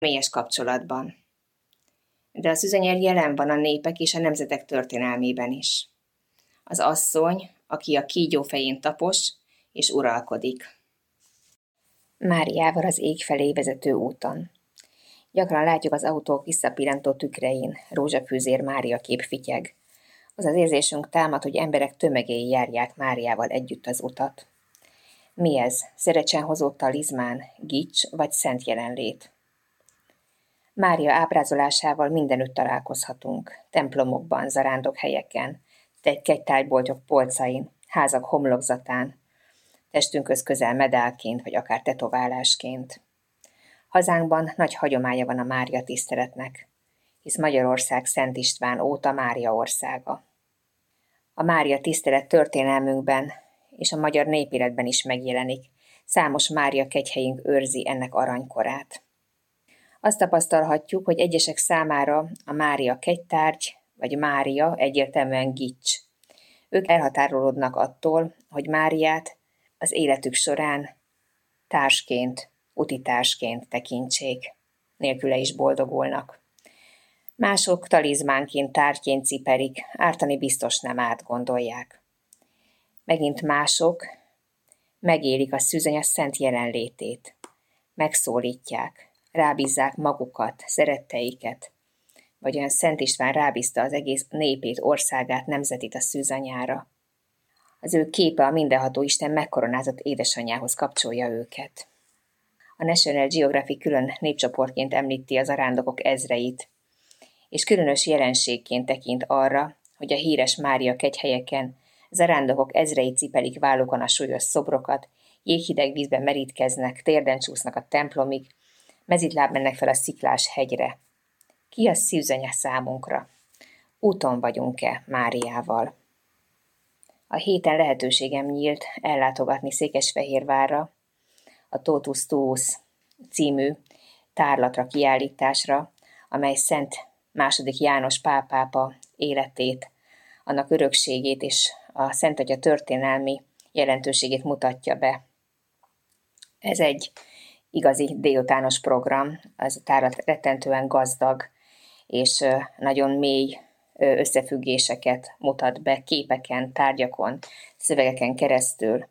mélyes kapcsolatban. De az üzanyel jelen van a népek és a nemzetek történelmében is. Az asszony, aki a kígyó fején tapos és uralkodik. Máriával az ég felé vezető úton. Gyakran látjuk az autók visszapillantó tükrein, rózsafűzér Mária kép fityeg. Az az érzésünk támad, hogy emberek tömegéi járják Máriával együtt az utat. Mi ez? Szerecsenhozó talizmán, gics vagy szent jelenlét? Mária ábrázolásával mindenütt találkozhatunk. Templomokban, zarándokhelyeken, kegytárgyboltok polcain, házak homlokzatán, testünkhöz közel medálként vagy akár tetoválásként. Hazánkban nagy hagyománya van a Mária tiszteletnek, hisz Magyarország Szent István óta Mária országa. A Mária tisztelet történelmünkben és a magyar népéletben is megjelenik, számos Mária kegyhelyünk őrzi ennek aranykorát. Azt tapasztalhatjuk, hogy egyesek számára a Mária kegytárgy vagy Mária egyértelműen gics. Ők elhatárolódnak attól, hogy Máriát az életük során társként, utitársként tekintsék, nélküle is boldogulnak. Mások talizmánként, tárgyként cipelik, ártani biztos nem átgondolják. Megint mások megélik a szűzanya szent jelenlétét, megszólítják, rábízzák magukat, szeretteiket, vagy olyan Szent István rábízta az egész népét, országát, nemzetét a szűzanyára. Az ő képe a mindenható Isten megkoronázott édesanyjához kapcsolja őket. A National Geographic külön népcsoportként említi az zarándokok ezreit, és különös jelenségként tekint arra, hogy a híres Mária kegyhelyeken zarándokok ezrei cipelik vállukon a súlyos szobrokat, jéghideg vízben merítkeznek, térden csúsznak a templomig, mezitláb mennek fel a sziklás hegyre. Ki a szűzanya számunkra? Úton vagyunk-e Máriával? A héten lehetőségem nyílt ellátogatni Székesfehérvárra, a Totus Tuus című tárlatra, kiállításra, amely Szent II. János Pál pápa életét, annak örökségét és a Szent Atya történelmi jelentőségét mutatja be. Ez egy igazi délutános program, az a tárlat rettentően gazdag, és nagyon mély összefüggéseket mutat be képeken, tárgyakon, szövegeken keresztül.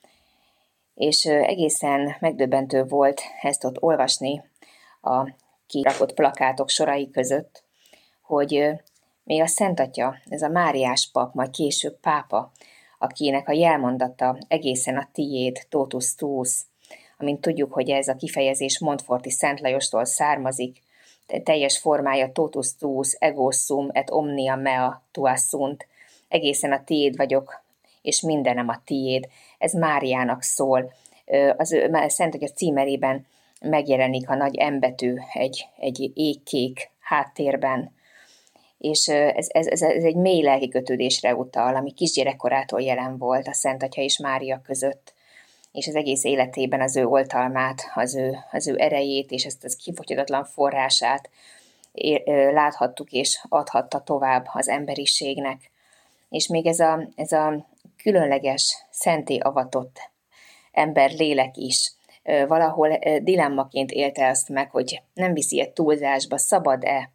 És egészen megdöbbentő volt ezt ott olvasni a kirakott plakátok sorai között, hogy még a Szent Atya, ez a Máriás pap, majd később pápa, akinek a jelmondata egészen a tiéd, Totus Tuus, amint tudjuk, hogy ez a kifejezés Montforti Szent Lajostól származik, teljes formája Totus Tuus, ego sum et omnia mea tua sunt, egészen a tiéd vagyok, és mindenem a tiéd. Ez Máriának szól. Az ő Szent Atya címerében megjelenik a nagy M-betű egy égkék háttérben, és ez egy mély lelki kötődésre utal, ami kisgyerekkorától jelen volt a Szent Atya és Mária között, és az egész életében az ő oltalmát, az ő erejét és ezt az kifogyhatatlan forrását láthattuk és adhatta tovább az emberiségnek. És még ez a különleges, szenté avatott ember lélek is valahol dilemmaként élte azt meg, hogy nem viszi-e túlzásba, szabad-e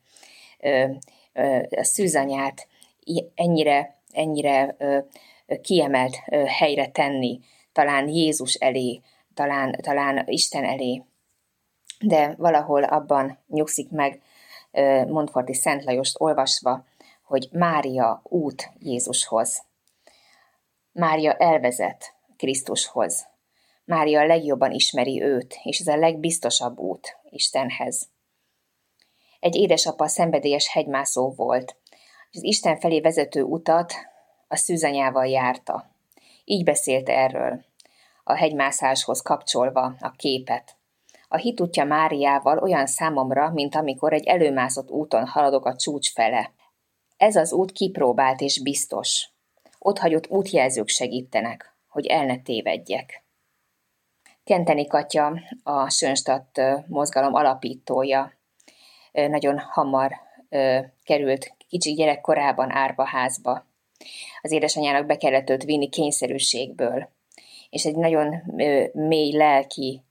a szűzanyát ennyire kiemelt helyre tenni, talán Jézus elé, talán Isten elé. De valahol abban nyugszik meg Montforti Szent Lajost olvasva, hogy Mária út Jézushoz. Mária elvezet Krisztushoz. Mária legjobban ismeri őt, és ez a legbiztosabb út Istenhez. Egy édesapa szenvedélyes hegymászó volt, és az Isten felé vezető utat a szűzanyával járta. Így beszélt erről, a hegymászáshoz kapcsolva a képet. A hit útja Máriával olyan számomra, mint amikor egy előmászott úton haladok a csúcs fele. Ez az út kipróbált és biztos. Otthagyott útjelzők segítenek, hogy el ne tévedjek. Kenteni Katya, a Schönstatt mozgalom alapítója, nagyon hamar került kicsi gyerekkorában árvaházba. Az édesanyjának be kellett őt vinni kényszerűségből, és egy nagyon mély lelki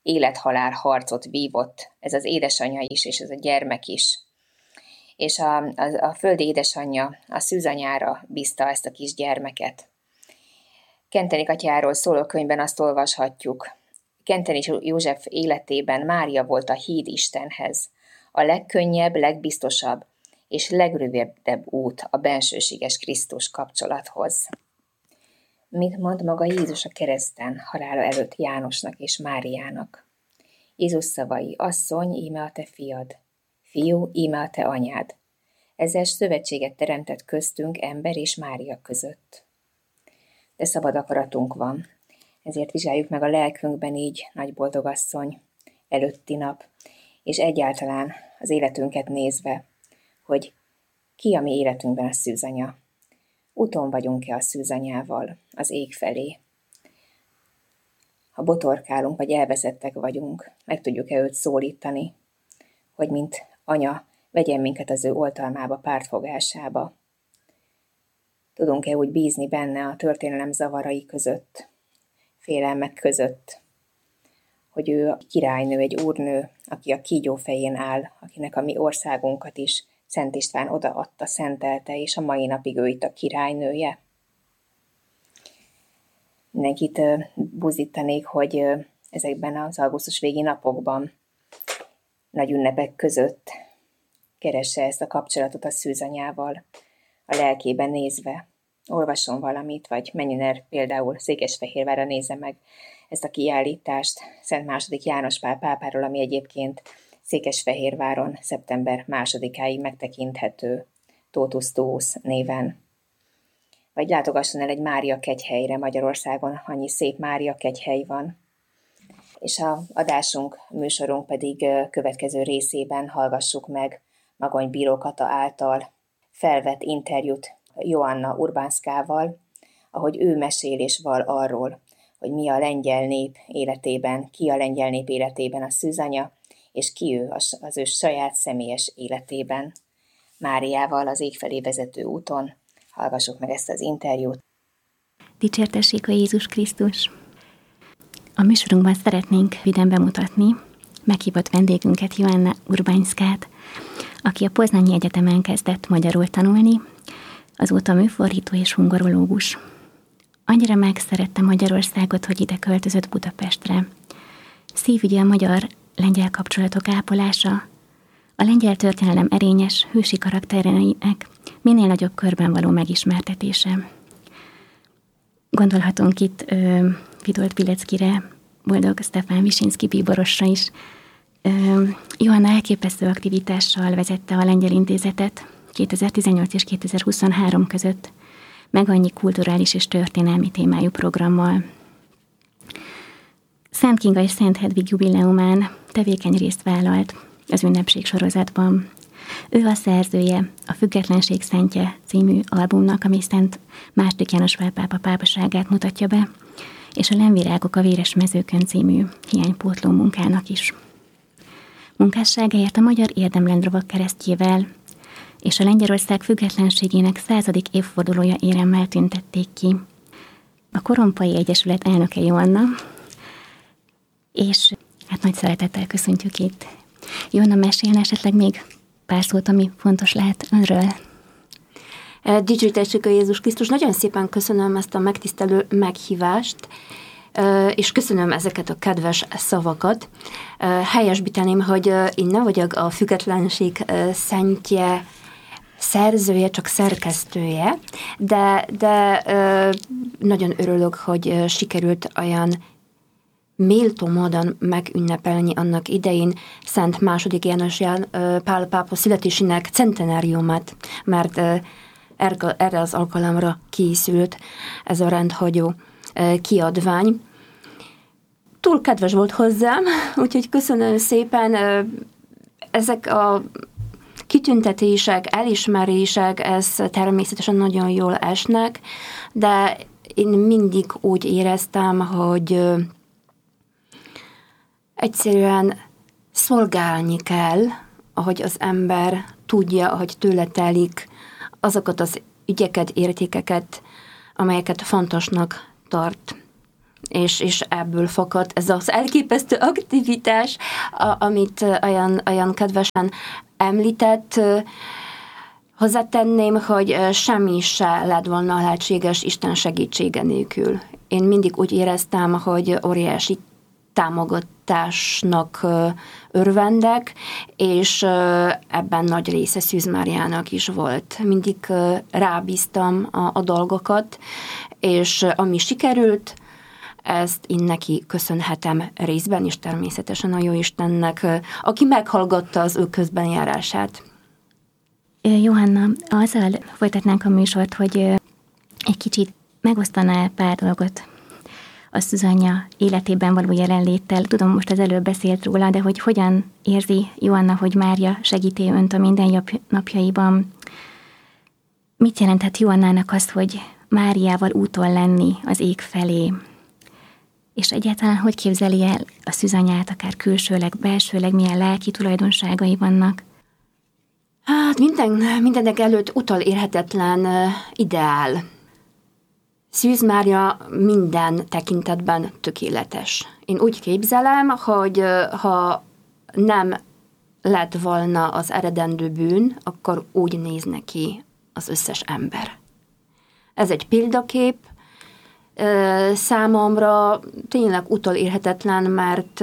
élethalál harcot vívott, ez az édesanyja is, és ez a gyermek is. És a földi édesanyja a szűzanyára bízta ezt a kis gyermeket. Kentenik atyáról szóló könyvben azt olvashatjuk. Kentenik József életében Mária volt a híd Istenhez, a legkönnyebb, legbiztosabb és legrövidebb út a bensőséges Krisztus kapcsolathoz. Mit mond maga Jézus a kereszten halála előtt Jánosnak és Máriának? Jézus szavai: asszony, íme a te fiad, fiú, íme a te anyád. Ezzel szövetséget teremtett köztünk ember és Mária között. De szabad akaratunk van, ezért vizsgáljuk meg a lelkünkben így, nagy boldogasszony, előtti nap, és egyáltalán az életünket nézve, hogy ki a mi életünkben a szűzanya. Úton vagyunk-e a szűzanyával az ég felé? Ha botorkálunk, vagy elveszettek vagyunk, meg tudjuk-e őt szólítani, hogy mint anya vegyen minket az ő oltalmába, pártfogásába? Tudunk-e úgy bízni benne a történelem zavarai között, félelmek között, hogy ő királynő, egy úrnő, aki a kígyó fején áll, akinek a mi országunkat is Szent István odaadta, szentelte, és a mai napig ő itt a királynője. Mindenkit buzdítanék, hogy ezekben az augusztus végi napokban, nagy ünnepek között keresse ezt a kapcsolatot a szűzanyával, a lelkében nézve. Olvasson valamit, vagy menjen el például Székesfehérvárra, nézze meg ezt a kiállítást Szent II. János Pál pápáról, ami egyébként Székesfehérváron szeptember 2-áig megtekinthető, Totus Tuus néven. Vagy látogasson el egy Mária kegyhelyre Magyarországon, annyi szép Mária kegyhely van. És a adásunk, műsorunk pedig következő részében hallgassuk meg Magony Bíró Kata által felvett interjút Joanna Urbánszkával, ahogy ő mesél és val arról, hogy mi a lengyel nép életében, ki a lengyel nép életében a szűzanya, és ki ő az ő saját személyes életében. Máriával az ég felé vezető úton. Hallgassuk meg ezt az interjút. Dicsértessék a Jézus Krisztus! A műsorunkban szeretnénk vidám bemutatni meghívott vendégünket, Joanna Urbánszkát, aki a Poznanyi Egyetemen kezdett magyarul tanulni, azóta műfordító és hungorológus. Annyira megszerette Magyarországot, hogy ide költözött Budapestre. Szívügye a magyar-lengyel kapcsolatok ápolása, a lengyel történelem erényes, hősi karaktereinek minél nagyobb körben való megismertetése. Gondolhatunk itt Witold Pileckire, Boldog Stefán Visinszky bíborosra is. Joanna elképesztő aktivitással vezette a Lengyel Intézetet 2018 és 2023 között, meg annyi kulturális és történelmi témájú programmal. Szent Kinga és Szent Hedvig jubileumán tevékeny részt vállalt az ünnepség sorozatban. Ő a szerzője a Függetlenség szentje című albumnak, ami Szent II. János Pál pápa pápaságát mutatja be, és a Lemvirágok a véres mezőkön című hiánypótló munkának is. Munkásságáért a Magyar Érdemrendlovag keresztjével és a Lengyelország függetlenségének 100. évfordulója éremmel tüntették ki. A Korompai Egyesület elnöke Joanna, és hát nagy szeretettel köszöntjük itt. Joanna, meséljen esetleg még pár szót, ami fontos lehet önről? Dicsértessük a Jézus Krisztus. Nagyon szépen köszönöm ezt a megtisztelő meghívást, és köszönöm ezeket a kedves szavakat. Helyesbíteném, hogy én nem vagyok a Függetlenség szentje szerzője, csak szerkesztője, de nagyon örülök, hogy sikerült olyan méltó módon megünnepelni annak idején Szent II. János Pál pápa születésének centenáriumát, mert erre az alkalomra készült ez a rendhagyó kiadvány. Túl kedves volt hozzám, úgyhogy köszönöm szépen. Ezek a kitüntetések, elismerések, ez természetesen nagyon jól esnek, de én mindig úgy éreztem, hogy egyszerűen szolgálni kell, ahogy az ember tudja, ahogy tőle telik, azokat az ügyeket, értékeket, amelyeket fontosnak tart. és ebből fakad ez az elképesztő aktivitás, amit olyan kedvesen említett. Hozzátenném, hogy semmi se lett volna lehetséges Isten segítsége nélkül. Én mindig úgy éreztem, hogy óriási támogatásnak örvendek, és ebben nagy része Szűz Máriának is volt. Mindig rábíztam a dolgokat, és ami sikerült, ezt én neki köszönhetem részben, és természetesen a Jóistennek, aki meghallgatta az ő közbenjárását. Johanna, azzal folytatnánk a műsort, hogy egy kicsit megosztanál pár dolgot a Szűzanya életében való jelenléttel. Tudom, most az előbb beszélt róla, de hogy hogyan érzi Johanna, hogy Mária segíti önt a mindennapjaiban? Mit jelenthet Johannának azt, hogy Máriával úton lenni az ég felé? És egyáltalán hogy képzeli el a Szűzanyát, akár külsőleg, belsőleg, milyen lelki tulajdonságai vannak? Hát mindenek előtt utolérhetetlen ideál. Szűz Mária minden tekintetben tökéletes. Én úgy képzelem, hogy ha nem lett volna az eredendő bűn, akkor úgy néz neki az összes ember. Ez egy példakép, számomra tényleg utolérhetetlen, mert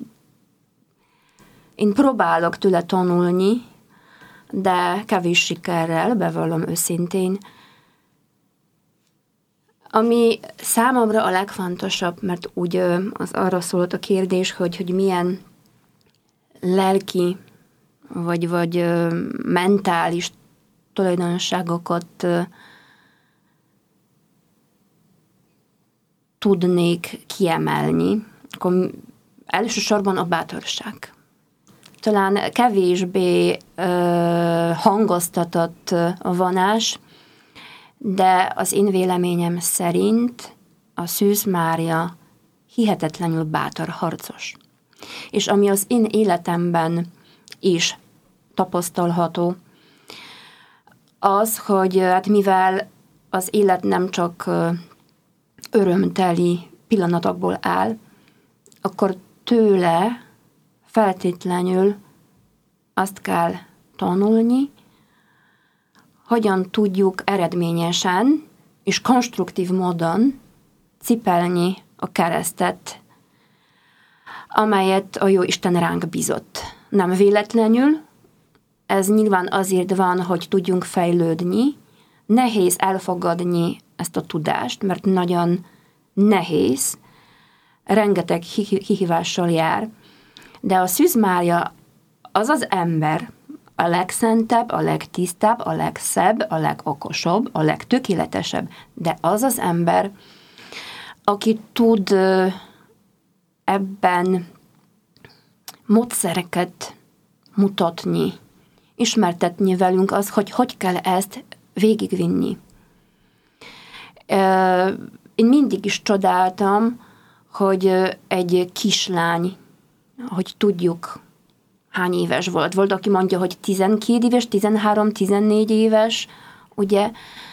én próbálok tőle tanulni, de kevés sikerrel, bevallom őszintén. Ami számomra a legfontosabb, mert úgy az arra szólt a kérdés, hogy milyen lelki vagy mentális tulajdonságokat tudnék kiemelni, akkor elsősorban a bátorság. Talán kevésbé hangoztatott a vonás, de az én véleményem szerint a Szűz Mária hihetetlenül bátor harcos. És ami az én életemben is tapasztalható, az, hogy hát mivel az élet nem csak örömteli pillanatokból áll, akkor tőle feltétlenül azt kell tanulni, hogyan tudjuk eredményesen és konstruktív módon cipelni a keresztet, amelyet a Jóisten ránk bízott. Nem véletlenül, ez nyilván azért van, hogy tudjunk fejlődni, nehéz elfogadni ezt a tudást, mert nagyon nehéz, rengeteg kihívással jár, de a Szűz Mária az az ember, a legszentebb, a legtisztább, a legszebb, a legokosabb, a legtökéletesebb, de az az ember, aki tud ebben módszereket mutatni, ismertetni velünk az, hogy kell ezt végigvinni. Én mindig is csodáltam, hogy egy kislány, hogy tudjuk, hány éves volt. Volt, aki mondja, hogy 12 éves, 13, 14 éves, ugye,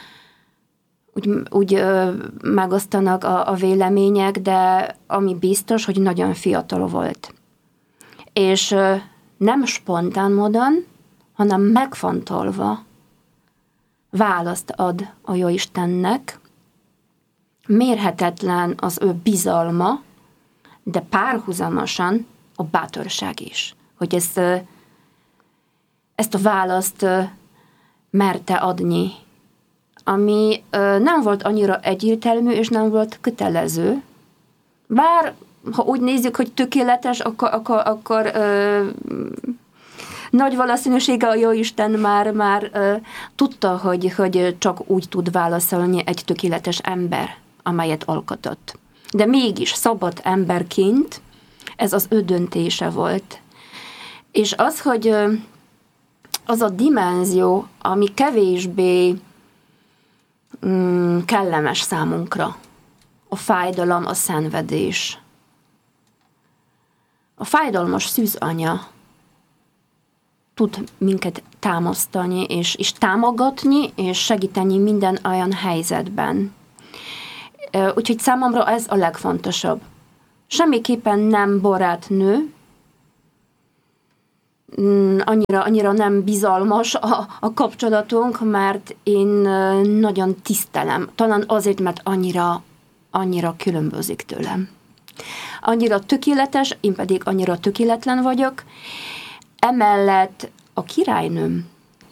úgy megosztanak a vélemények, de ami biztos, hogy nagyon fiatal volt. És nem spontán módon, hanem megfontolva választ ad a Jóistennek. Mérhetetlen az ő bizalma, de párhuzamosan a bátorság is. Hogy ezt a választ merte adni, ami nem volt annyira egyértelmű, és nem volt kötelező. Bár, ha úgy nézzük, hogy tökéletes, akkor nagy valószínűsége a Jóisten már tudta, hogy csak úgy tud válaszolni egy tökéletes ember, amelyet alkotott. De mégis szabad emberként ez az ő döntése volt. És az, hogy az a dimenzió, ami kevésbé kellemes számunkra, a fájdalom, a szenvedés. A fájdalmas szűzanya tud minket támasztani, és támogatni, és segíteni minden olyan helyzetben. Úgyhogy számomra ez a legfontosabb. Semmiképpen nem barátnő, annyira nem bizalmas a kapcsolatunk, mert én nagyon tisztelem. Talán azért, mert annyira különbözik tőlem. Annyira tökéletes, én pedig annyira tökéletlen vagyok. Emellett a királynőm,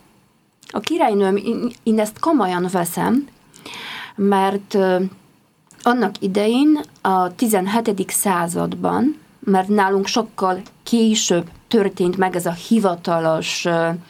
én ezt komolyan veszem, mert annak idején a 17. században, mert nálunk sokkal később történt meg ez a hivatalos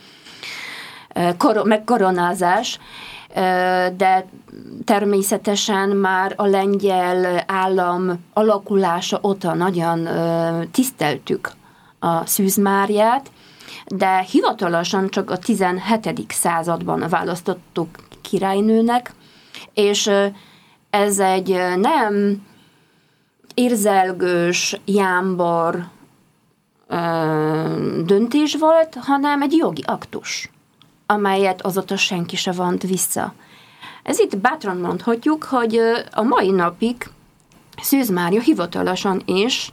megkoronázás, de természetesen már a lengyel állam alakulása óta nagyon tiszteltük a Szűz Máriát, de hivatalosan csak a 17. században választottuk királynőnek, és ez egy nem érzelgős, jámbor döntés volt, hanem egy jogi aktus, amelyet azóta senki se vont vissza. Ez itt bátran mondhatjuk, hogy a mai napig Szűz Mária hivatalosan is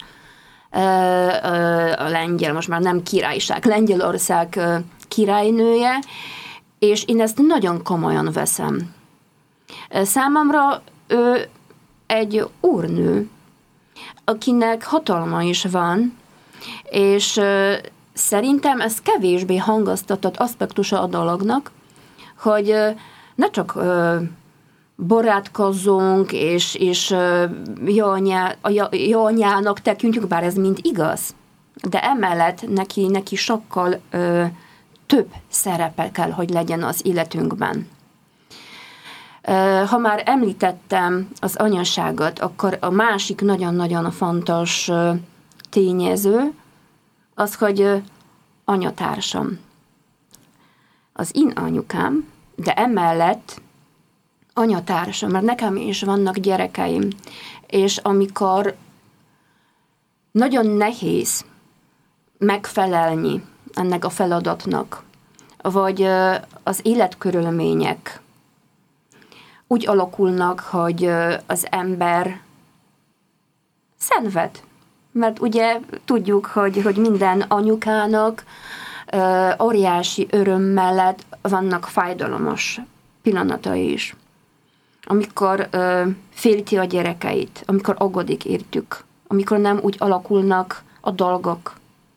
a lengyel, most már nem királyság, Lengyelország királynője, és én ezt nagyon komolyan veszem. Számomra ő egy úrnő, akinek hatalma is van, és szerintem ez kevésbé hangoztatott aspektusa a dolognak, hogy ne csak barátkozzunk, és jó anyának tekintjük, bár ez mind igaz, de emellett neki sokkal több szerepe kell, hogy legyen az életünkben. Ha már említettem az anyaságot, akkor a másik nagyon-nagyon fontos tényező az, hogy anyatársam. Az én anyukám, de emellett anyatársam, mert nekem is vannak gyerekeim, és amikor nagyon nehéz megfelelni ennek a feladatnak, vagy az életkörülmények úgy alakulnak, hogy az ember szenved. Mert ugye tudjuk, hogy minden anyukának óriási öröm mellett vannak fájdalmas pillanatai is. Amikor félti a gyerekeit, amikor aggódik értük, amikor nem úgy alakulnak a dolgok,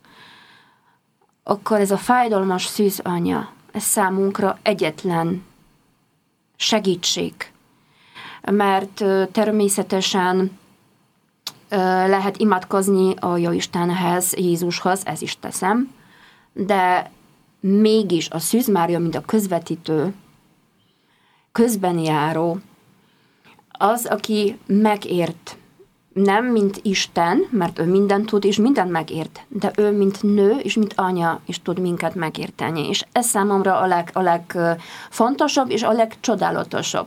akkor ez a fájdalmas szűzanya, ez számunkra egyetlen segítség. Mert természetesen lehet imádkozni a Jóistenhez, Jézushoz, ez is teszem, de mégis a Szűz Mária, mint a közvetítő, közbenjáró, az, aki megért, nem mint Isten, mert ő mindent tud, és mindent megért, de ő, mint nő, és mint anya, is tud minket megérteni. És ez számomra a legfontosabb, és a legcsodálatosabb.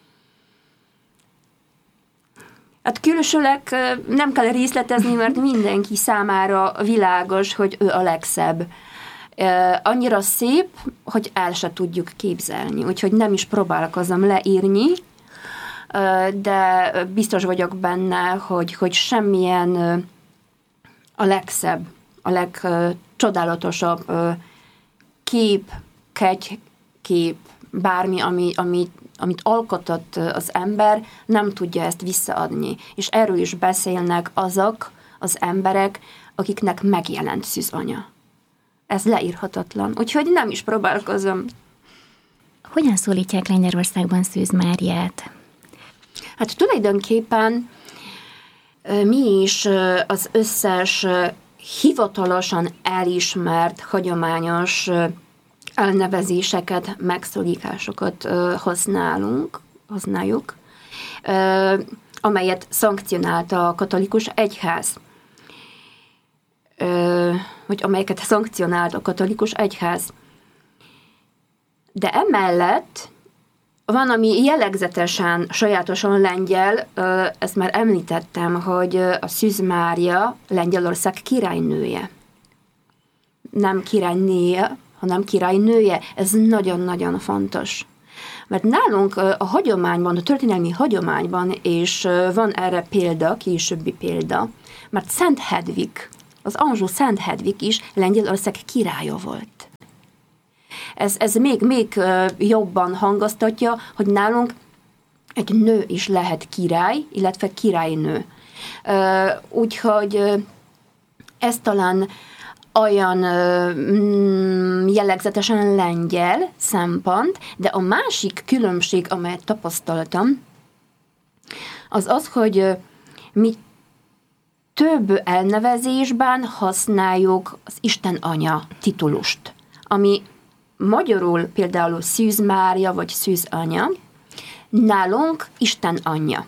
Hát külsőleg nem kell részletezni, mert mindenki számára világos, hogy ő a legszebb. Annyira szép, hogy el se tudjuk képzelni, úgyhogy nem is próbálkozom leírni, de biztos vagyok benne, hogy semmilyen a legszebb, a legcsodálatosabb kép, kegykép, bármi, amit alkotott az ember, nem tudja ezt visszaadni. És erről is beszélnek azok az emberek, akiknek megjelent szűzanya. Ez leírhatatlan, úgyhogy nem is próbálkozom. Hogyan szólítják Lengyelországban Szűz Máriát? Hát tulajdonképpen mi is az összes hivatalosan elismert, hagyományos elnevezéseket, megszólításokat használjuk, amelyet szankcionálta a katolikus egyház. Vagy amelyeket szankcionált a katolikus egyház. De emellett van, ami jellegzetesen, sajátosan lengyel, ezt már említettem, hogy a Szűz Mária Lengyelország királynője. Nem királynéje, hanem királynője. Ez nagyon-nagyon fontos. Mert nálunk a hagyományban, a történelmi hagyományban, és van erre példa, későbbi példa, mert Szent Hedvig, az Anjou Szent Hedvig is Lengyelország királya volt. Ez még jobban hangoztatja, hogy nálunk egy nő is lehet király, illetve királynő. Úgyhogy ez talán olyan jellegzetesen lengyel szempont, de a másik különbség, amelyet tapasztaltam, az, hogy mi több elnevezésben használjuk az Isten Anya titulust, ami magyarul például Szűz Mária vagy Szűz Anya, nálunk Isten Anyja.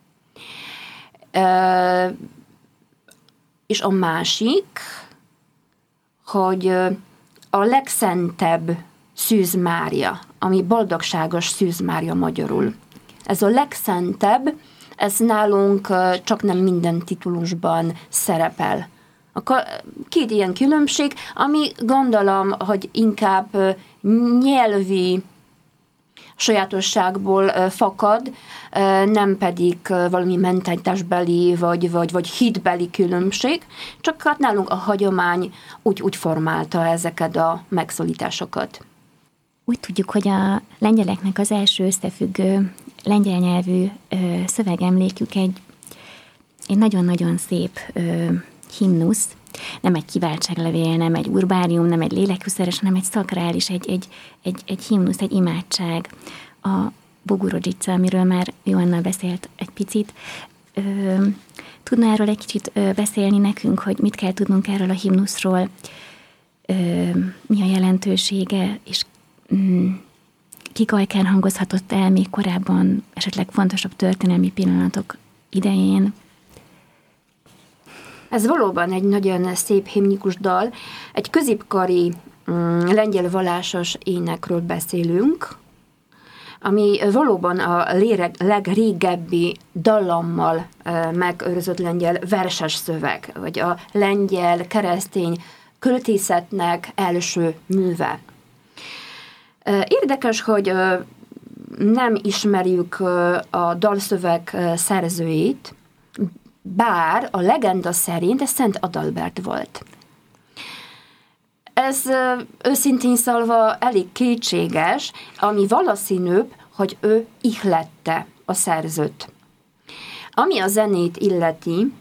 És a másik, hogy a legszentebb Szűz Mária, ami boldogságos Szűz Mária magyarul. Ez a legszentebb, ez nálunk csak nem minden titulusban szerepel. Akkor két ilyen különbség, ami gondolom, hogy inkább nyelvi sajátosságból fakad, nem pedig valami mentalitásbeli vagy hitbeli különbség, csak hát nálunk a hagyomány úgy formálta ezeket a megszólításokat. Úgy tudjuk, hogy a lengyeleknek az első összefüggő lengyel nyelvű szövegemlékük egy nagyon-nagyon szép himnusz, nem egy kiváltságlevél, nem egy urbárium, nem egy lélekhűszeres, hanem egy szakrális, egy himnusz, egy imádság. A Bogurodzica, amiről már Joanna beszélt egy picit. Tudna erről egy kicsit beszélni nekünk, hogy mit kell tudnunk erről a himnuszról, mi a jelentősége, és kik ajkán hangozhatott el még korábban, esetleg fontosabb történelmi pillanatok idején? Ez valóban egy nagyon szép himnikus dal. Egy középkori lengyel vallásos énekről beszélünk, ami valóban a legrégebbi dallammal megőrzött lengyel verses szöveg, vagy a lengyel keresztény költészetnek első műve. Érdekes, hogy nem ismerjük a dalszöveg szerzőjét, bár a legenda szerint ez Szent Adalbert volt. Ez őszintén szólva elég kétséges, ami valószínűbb, hogy ő ihlette a szerzőt. Ami a zenét illeti,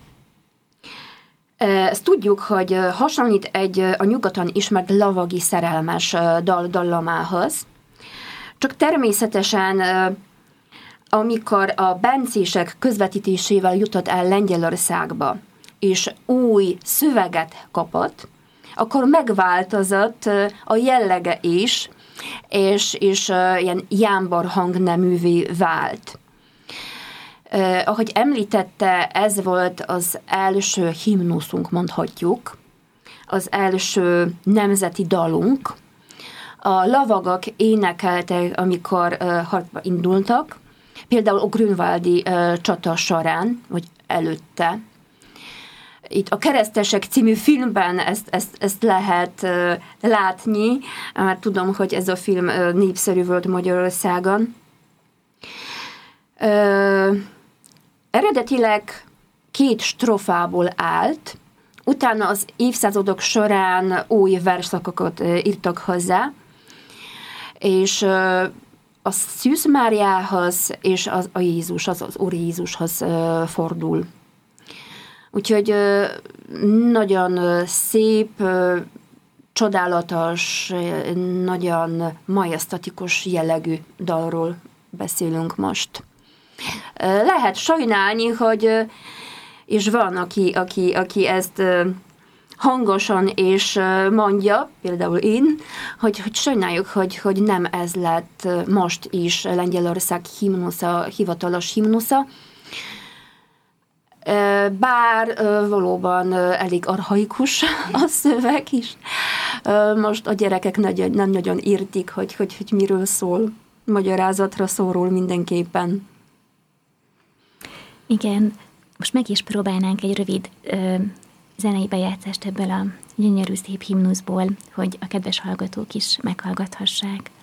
ezt tudjuk, hogy hasonlít a nyugaton ismert lavagi szerelmes dallamához, csak természetesen amikor a bencések közvetítésével jutott el Lengyelországba, és új szöveget kapott, akkor megváltozott a jellege is, és ilyen jámbor hangneművé vált. Ahogy említette, ez volt az első himnuszunk, mondhatjuk, az első nemzeti dalunk. A lavagok énekeltek, amikor harcba indultak, például a grünwaldi csata során, vagy előtte. Itt a Keresztesek című filmben ezt lehet látni, mert tudom, hogy ez a film népszerű volt Magyarországon. Eredetileg 2 strofából állt, utána az évszázadok során új versszakokat írtak hozzá, és a Szűz Máriához és a Jézushoz, az Úr Jézushoz fordul. Úgyhogy nagyon szép, csodálatos, nagyon majesztatikus jellegű dalról beszélünk most. Lehet sajnálni, hogy és van, aki ezt hangosan és mondja, például én, hogy sajnáljuk, hogy nem ez lett most is Lengyelország himnusza, hivatalos himnusza, bár valóban elég archaikus a szöveg is. Most a gyerekek nem nagyon értik, hogy miről szól. Magyarázatra szorul mindenképpen. Igen, most meg is próbálnánk egy rövid zenei bejátszást ebből a gyönyörű szép himnuszból, hogy a kedves hallgatók is meghallgathassák.